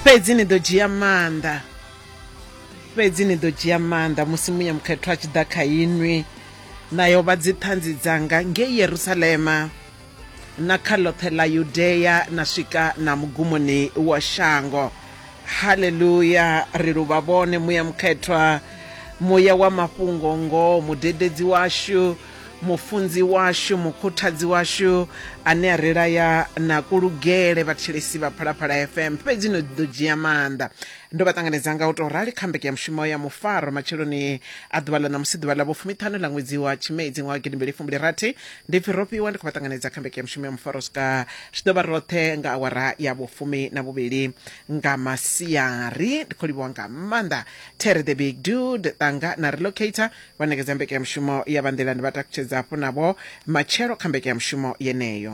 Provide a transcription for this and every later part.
fhedzi ni ḓo dzhia maanḓa, fhedzi ni ḓo dzhia maanḓa musi munyamukhetho a tshi ḓa kha inwi, nayo vha dzi ṱhanzi dzanga ngei Yerusalema na kha ḽoṱhe ḽa Yudea na swika na mugumoni wa shango. Haleluya, ri luvha vhone muyamukhethwa, muya wa mafhungo ngo, mudededzi washu, mufunzi washu, mukhuthadzi washu, ane a ri laya na kulugele vhathetshelesi vha Phalaphala FM. Fhedzi no ḓo dzhia maanḓa, ndo vha ṱanganedza nga u tou rali kha mbeke ya mushumo ya Mufaro matsheloni a ḓuvha ḽa ṋamusi ḓuvha ḽa vho-15 ḽa ṅwedzi wa Tshimedzi ṅwaha 2026. Ndi pfi ro fhiwa ndi khou vha ṱanganedza kha mbeke ya mushumo ya Mufaro swika zwi ḓo vha roṱhe nga awara ya vho-12 nga masiari. Ndi khou livhuwa nga maanḓa Terry the Big Dude, Ṱanga na Relocator vhanekedza mbeke ya mushumo ya vha nḓilani vha takutshedza hafhu navho matshelo kha mbeke ya mushumo yeneyo.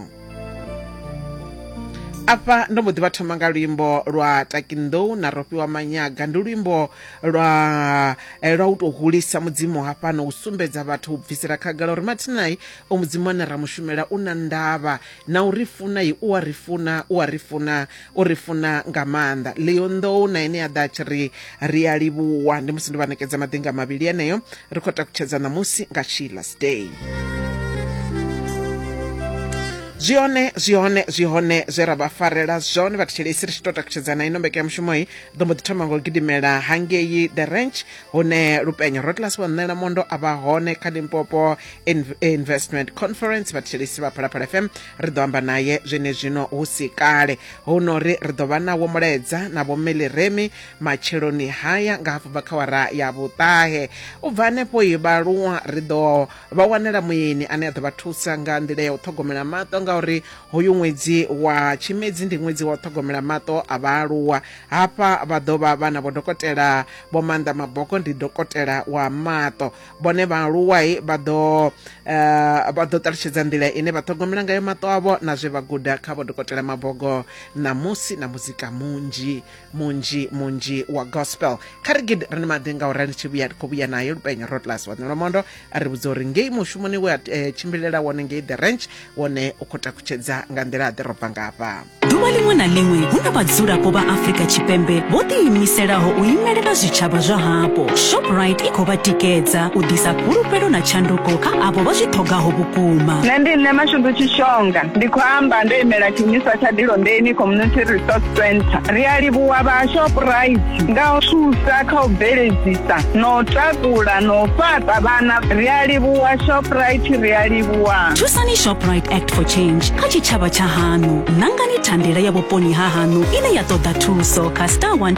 Apa ndo mbo ḓi vha thoma nga luimbo lwa Takinḓou na Rofhiwa Manyaga. Ndi luimbo lwa u tou hulisa mudzimu hafhano, u sumbedza vhathu u bvisela khagala uri mathinayi o mudzimu ane ra mushumela u na ndavha na u ri funa, u a ri funa, u a ri funa, u ri funa nga maanḓa. Leonḓou na ene a ḓa a tshi ri a livhuwa. Ndi musi ndo vha ṋekedza maḓinga mavhili eneyo ri khou takutshedza ṋamusi nga Sheila's Day. Zwihone zwe ra vha farela zwone vhathetshelesi ri tshi tou takutshedzana ino mbeke ya mushumo ḓo mbo ḓi thoma nga u gidimela hangei The Ranch hune Lupenyo Rotlas wa Ṋela Mondo a vha hone kha Limpopo Investment Conference. Vhathetshelesi vha Phalaphala FM ri ḓo amba naye zwenezwino hu si kale, hu no ri ri ḓo vha nawo Muledza na Vho Meliremi matsheloni haya nga hafhu bva kha wara ya vhuṱahe. U bva hanefho vhaaluwa ri ḓo vha wanela muyeni ane a ḓo vha thusa nga nḓila ya u ṱhogomela maṱo, ngauri hoyu ṅwedzi wa Tshimedzi ndi ṅwedzi wa u ṱhogomela maṱo a vhaaluwa. Hafha vha ḓo vha vha na vho dokotela Vho Maanḓa Maboko, ndi dokotela wa maṱo. Vhone vhaaluwa vha ḓo ṱalutshedza nḓila ine vha ṱhogomela ngayo maṱo avho na zwe vha guda kha vho dokotela Mabogo, ṋamusi na muzika munzhi wa gospel. Kha ri gidi ri na maḓi nga uri ndi khou vhuya nayo Lupenyo Rotlas wa Ṋela Mondo a ri vhudza uri ngei mushumoni we a tshimbilela wone ngei The Ranch wone u khou takutshedza nga nḓila a ḓirobva ngafha. Ḓuvha liṅwe na liṅwe hu na vhadzulapo vha Afrika Tshipembe vho ḓiimiselaho u imelela zwitshavha zwa hapo. Shoprite i khou vha tikedza u ḓisa fhulufhelo na tshanduko kha avho vha zwi ṱhogaho vhukuma. Nṋe ndi nṋe Mashudu Tshishonga, ndi khou amba ndo imela tshiimiswa tsha Dilondeni Community Resource Center. Ri a livhuwa vha Shoprite nga u thusa kha u bveledzisa na u takula na u fhaṱa vhana. Ri a livhuwa Shoprite, ri a livhuwa. Thusani Shoprite Act for Change kha tshitshavha tsha hanu. Nangani thandela ya vhuponi ha hanu ine ya ṱoḓa thuso kha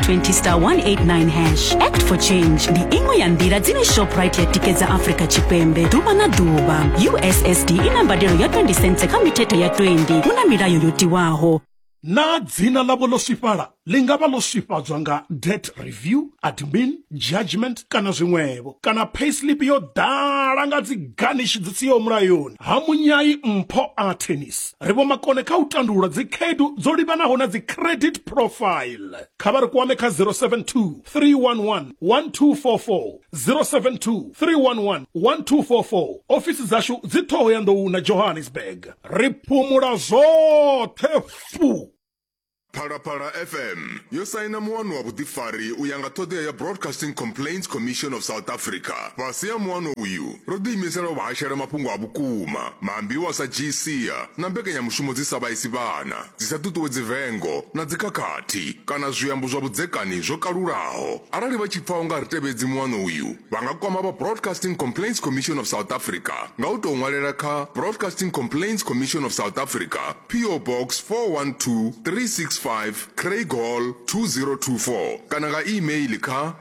*120*189#. Act for Change ndi iṅwe ya nḓila dzine Shoprite ya tikedza Afrika Tshipembe ḓuvha na ḓuvha. USSD ina mbadelo ya 20 cents kha mithethe ya 20. Hu na milayo yo tiwaho. Na dzina ḽavho ḽo swifhala ḽi nga vha ḽo swifhadzwa nga debt review, admin, judgment kana zwiṅwevho, kana payslip yo ḓala nga dzi garnish dzi siho mulayoni. Hamunyayi Mpho Attorneys ri vho makone kha u tandulula dzi khaedu dzo livhanaho na dzi credit profile. Kha vha ri kwame kha 072 311 1244 072 311 1244. Ofisi zashu dzi Thohoyandou na Johannesburg. Ri phumula zwoṱhe fu. Phalaphala FM yo saina muwano wa vhuḓifari u ya nga ṱhoḓea ya Broadcasting Complaints Commission of South Africa. Fhasi ya muwano uyu ro ḓiimisela u vhashela mafhungo a vhukuma, maambiwa sa GCA na mbekanyamushumo dzi sa vhaisi vhana, dzi sa ṱuṱuwedzi vengo na dzikhakhathi kana zwiambo zwa vhudzekani zwo kalulaho. Arali vha tshi pfa unga ri tevhedzi muwano uyu, vha nga kwama vha Broadcasting Complaints Commission of South Africa nga u tou ṅwalela kha Broadcasting Complaints Commission of South Africa, PO Box 412365 Craig Hall 2024, kana nga email kha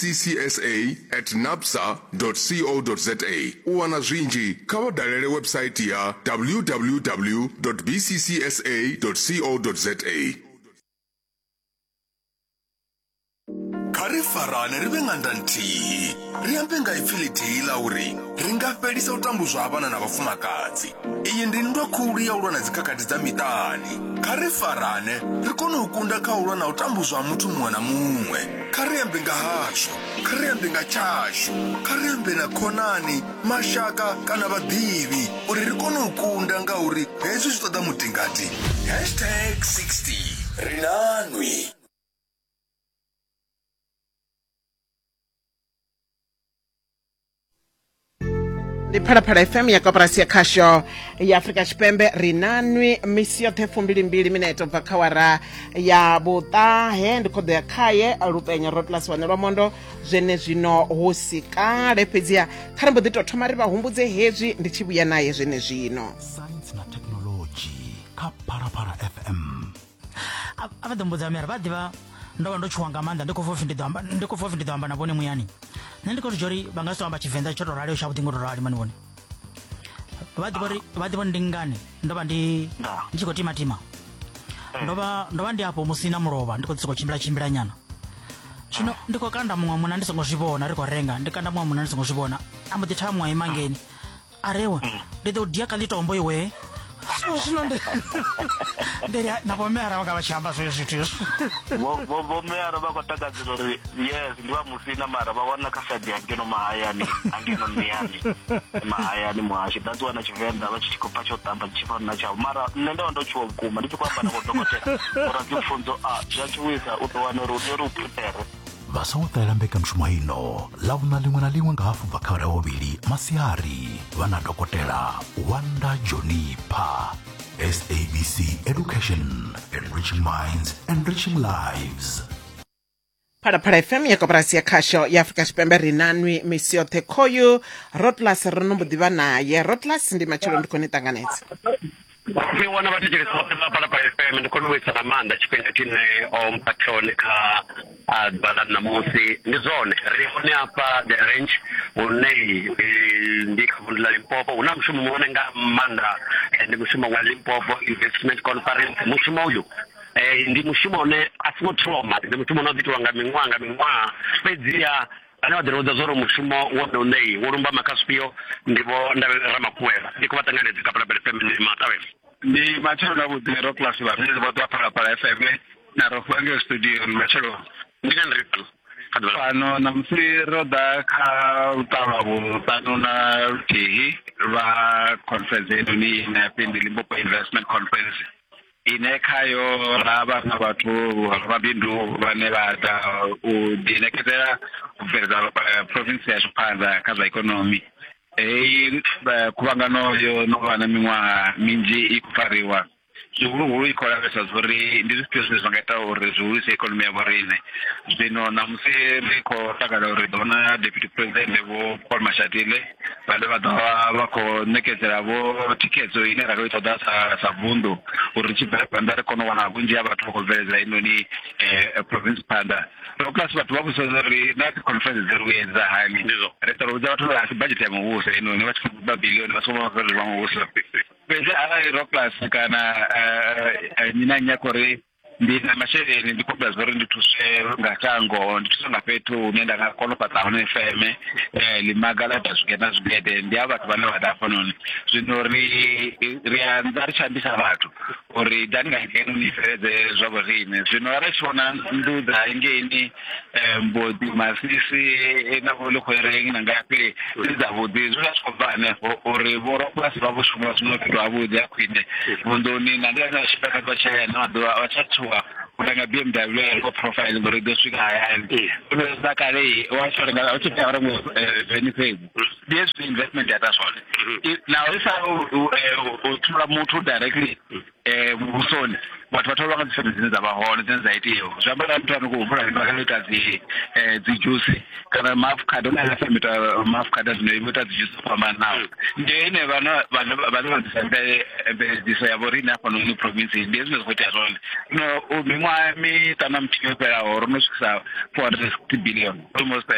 bccsa@napsa.co.za. U wana zwinzhi kha vha dalele website ya www.bccsa.co.za. Kari farane ri venganda nthihi ri ambe nga ipfi lithihi la uri ri nga fhelisa u tambudzwa ha vhana na vhafumakadzi. Iyi ndi nndwa khulu ya u lwa na dzikhakhathi dza miṱani. Kha ri farane ri kone u kunda kha u lwa na u tambudzwa ha muthu muṅwe na muṅwe. Kha ri ambe nga hashu, kha ri ambe nga tshashu, kha ri ambe na khonani, mashaka kana vhaḓivhi uri ri kone u kunda nga uri hezwi zwi ṱoḓa mutingati. #60 ri nanwi. ndi Phalaphala FM ya koperasi ya khasho ya Afrika Tshipembe rinanwi misi yoṱhe 22 minete bva kha wara ya vhuṱahe ndi khoḓo ya khaye lupenyo Rotlas wane lwa mondo zwene zwino hu si kale fhedziha kha ri mbo ḓi tou thoma ri vha humbudze hezwi ndi tshi vhuya naye zwene zwino science na technology kha Phalaphala FM ava dombodza mera va diva ndo ndo chuanga manda ndiko 4 ndi amba na bone muyani ndiko jori banga so amba chivenda choto radio sha butingo radio mani bone va diva ndingane ndoba ndi ndiko tima ndoba ndi apo musina murova ndiko tsiko chimbila nyana chino ndiko kanda mumwe muna ndisongo zvibona riko renga ndikanda mumwe muna ndisongo zvibona amba dithamwa imangeni arewa ndito dia kalitombo iwe so ndere na bomera vakavachamba zvezvitizvo bomera vakatagadzira uri yes ndiva musina mara vawana kasadi angeno mahayani angeno miyani mahayani mwashi ndatiwana chivenda vachitikopa chotamba chifanana chavo mara nenda ndochiwa vukuma ndichikwamba nakodhokotera uratibvunzo zvachiwisa utowana rudo ruprepare vasawutaela mbeka mshumo ino lavuna limwe na limwe nga hafu bva kha ovili masiari vana dokotela Wanda Jonipa. SABC Education, enriching minds, enriching lives. Phalaphala FM ya koperasi ya khasho ya Afrika Tshipembe rinanwi misi yoṱhe khoyu Rotlas ri no mbo ḓivha naye Rotlas ndi matshelo ndi khoni ṱanganedza mi wana vha tshitshili sote vha Phalaphala FM ndi khona u isa na maanḓa tshifhinga tshine o mpatroni kha ḓuvha namusi ndi zwone ri hone hafha the range hune ndi kha vunḓu ḽa Limpopo hu na mushumo muṅwe nga maanḓa ndi mushumo wa Limpopo Investment Conference mushumo uyu ndi mushumo une a songo thoma ndi mushumo une ḓitiwa nga miṅwaha fhedziha ane wa ḓirodza zwo ri mushumo wone uneyi wo lumba makasipio ndivho Ndavhelelo Ramakuela ndi khou vha ṱanganedza kha Phalaphala FM ndi Matawe ndi matshelo na vhuḓi Rotlas vhareili vha ḓo Phalaphala FM na ro fanga studio matshelo ndi nga ndri fano na musi ro ḓa kha ṱavha vhuṱanu na luthihi lwa conference ino na Pindi Limpopo Investment Conference ine khayo ra vha na vhathu vhabindu vhane vha ḓa u ḓiṋekedzela u bveledza province yashu phanḓa kha zwa ikonomi heyi khuvhangano yo no vha na miṅwaha minzhi i khou fariwa zwihuluhulu i khou lavhelesa zwori ndi zwifhio zwine zwa nga ita uri zwi hulise ikonomi ya vhoriṋe zwino namusi ri khou takalela uri ḓo vhona deputy president vho Paul Mashatile vhane vha ḓovha vha khou ṋekedzela vho thikhedzo ine ra khou i ṱoḓa sa vunḓu uri ri tshi bvela phanḓa ri kone u wana vhunzhi ha vhathu vha khou bveledza inoni province phanḓa Rotlas vhathu vha vhudzisa uri na dzi conference dzi ri vhuyedza hani ri ṱoḓa u vhudza vhathu uri a si budget ya muvhuso inoni vha tshi khou ṱoḓa bilioni vha songo vha vha muvhuso fhedzi arali Rotlas kana nnyi na nnyi a khou ri ndi na masheleni ndi khou ḓa uri ndi thuswe nga shango ndi thuswe nga fhethu hune nda nga kona u fhaṱa hone FM limaga ḽa zwigede na zwigede ndi ha vhathu vhane vha ḓa hafhanoni zwino ri anza ri tshi ambisa vhathu uri dani nga ngeno ni bveledze zwa vhoriṋe zwino ri tshi vhona nnḓu dza hangeini Mbodi Masisi na vho Lekwereng na ngafhi ndi dzavhuḓi zwi tshi khou bva hanefho uri vho Rotlas vha vho shuma zwino fhethu havhuḓi ha khwine vunḓuni na nḓila dza tshifhinga vha tshaya na maḓuvha vha tshathuwa unanga BMW ko profile ngori do swika hayani za kale wa shora u tshi fara mu benefit this investment data swale now if u thula muthu directly muvhusoni vhathu vha tholiwa nga dzi dzine dza vha hone dzine dza itiwa zwi amba uri muthu ano khou vula kana ita dzi juice kana mafukhada na lafa mita mafukhada zwino ita dzi juice fhambanaho ndi ene vha ḓisa mveledziso ya vhoriṋe hafhanoni province ndi zwine zwa khou itea zwone no miṅwaha miṱana muthihi yo fhelaho ro no swikisa 460 billion almost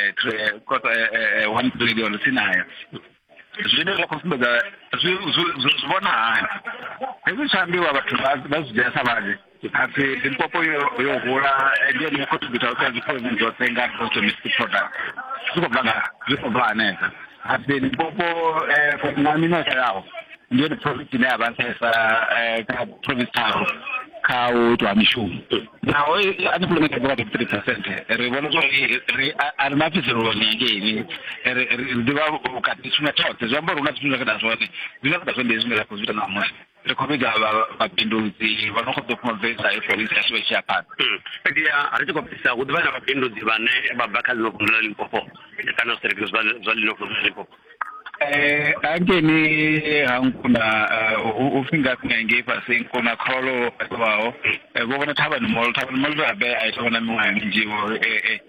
1 trillion sinayo zwine zwa khou sumbedza zwi vhona hani hezwi tsha ambiwa vhathu vha zwi dzhia sa vhanzhi asi Limpopo yo hula ndi yone contributor kha dzi province dzoṱhe nga domestic product zwi khou bva hanefha asi Limpopo na minota yawo ndi yone province ine ya vha nṱhesa kha province tawo kha u itwa mishumo naho unemployment ya 3%. Ri vhona zuri ari na pfisiro ngeni ri ḓivha vhukati tshifhinga tshoṱhe zwi amba uri hu na zwifhinga kana zwone zwine zwa ndi zwine ra khou zwi ita namusi ri khou vhiga vhabindudzi vha no khou ḓo fhumabvelisa polisi ya tshivhe tshi ya phanḓa. Fhedzi ri tshi khou bvisa hu ḓivha na vhabindudzi vhane vha bva kha ḽino vunḓu ḽa Limpopo kana zwiterekisi zwa ḽino vunḓu ḽa Limpopo. angeni hankuna ufinga kunenge pasi kuna kholo kwao bona thaba ni mol be ai tona mngani njiwo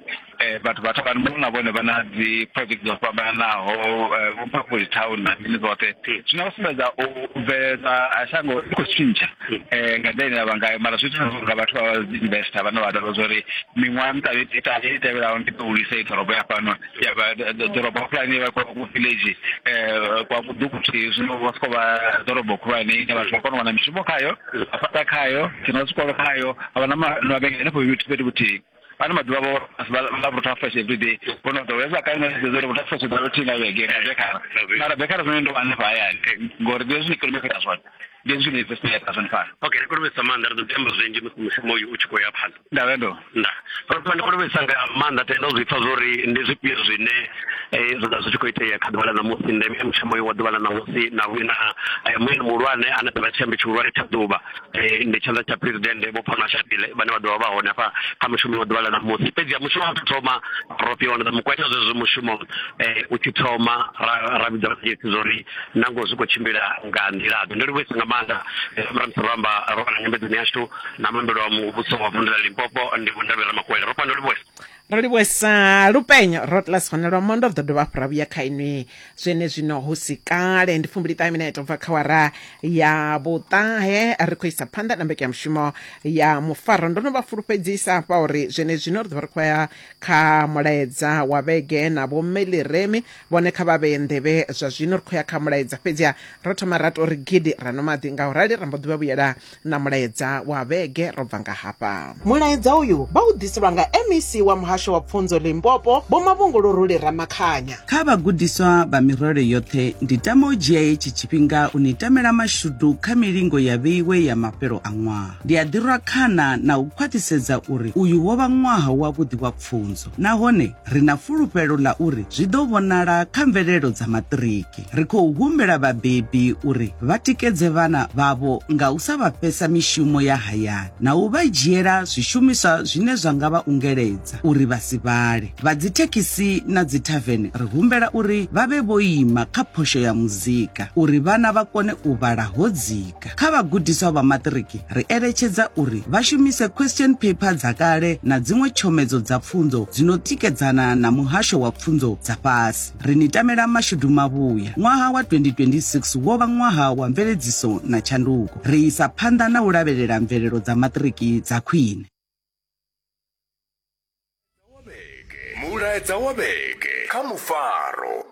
batho ba thaba ni mona bona bana di projects of bana ho umphaphuli town na minizote sinosebenza uveza asango kushintsha ngadeni abangayo mara sithi ngabathu ba-investor bana badalozori mingwanta itali tebela on people will say torobo yapano ya torobo plan kwa village kwa kudukuthi sinowaskoba torobo kwani abantu bakona na mishumo kayo apata kayo kinosikolo kayo abana nabengene for YouTube ukuthi bana madwabo asibala fresh every day bona doweza kaina zezero fresh darotina yege ngekara mara bekara ndo anfa ya ngordezo nikolomeka taswat denzu ni investment ya tasonfa okay kurbe samanda ndo tembo zenji musimo uchiko ya phana ndawendo nda propanda kurbe sanga manda tendo zifazori ndizipiro zine zochiko ite ya kadwala na musi ndeme musimo wa dwala na musi na wina mwini murwane anatabachembe churwari taduba ndi chanda cha president bo pana shatile bana wadwa baho nafa kama shumi wa dwala na musi pezi ya musimo tutoma ropi wana da mkweta zo musimo utitoma rabida yezori nango zuko chimbira ngandira ndiri sanga manda mramsaramba rona nyembe duniashtu na membero wa mubuso wa bunda Limpopo ndi bundabela makwela ropa ndo boys Raliwesa lupenyo rotlas honero mondo of the doba pravia kainwi zwene zwino husikale ndi fumbili minute of kawara ya botahe requesta panda na mbeke ya mshimo ya mufaro ndono bafurupedzisa pauri zwene zwino rtvarkwaya ka mulaedza wabege na bomeli remi bone kababe ndebe zwa zwino rkwaya ka mulaedza pedzia rotoma rato rigidi ranomadi nga urali ramboduba buyela na mulaedza wabege robvanga hapa mulaedza uyu baudisirwa nga MEC wa muhasho wa pfunzo Limpopo bomavunguluruli ramakhanya khavagudiswa ba mirole yothe nditama ujia ichi chipinga unitamela mashudu kha milingo ya veiwe ya mapero ang'waha ndi adirwa khana na ukhwatiseza uri uyu wova ng'waha wavudi wa pfunzo nahone rina fulupelo la uri zvidovonala kha mvelelo dza matriki ri khou humbela vabebi uri vatikedze vana vavo nga u sa va pesa mishumo ya hayani na u va dzhiela zwishumiswa zwine zwa nga va ungeledza uri vasivale vadzithekisi na dzithaveni ri humbela uri vave voima kha phosho ya muzika uri vana va kone u vala hodzika kha vagudiswa va matriki ri eletshedza uri va shumise question paper dza kale na dziṅwe tshomedzo dza pfunzo dzinotikedzana na muhasho wa pfunzo dza fhasi ri ni tamela mashudu mavhuya ṅwaha wa 2026 wo vha ṅwaha wa mveledziso na tshanduko ri isa phanḓa na u lavhelela mvelelo dza matriki dza khwine mulaedza wa vhege kha mufaro